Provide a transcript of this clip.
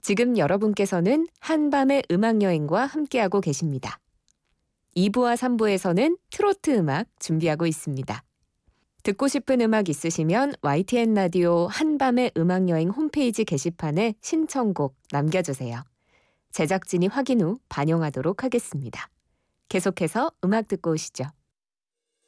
지금 여러분께서는 한밤의 음악여행과 함께하고 계십니다. 2부와 3부에서는 트로트 음악 준비하고 있습니다. 듣고 싶은 음악 있으시면 YTN 라디오 한밤의 음악여행 홈페이지 게시판에 신청곡 남겨주세요. 제작진이 확인 후 반영하도록 하겠습니다. 계속해서 음악 듣고 오시죠.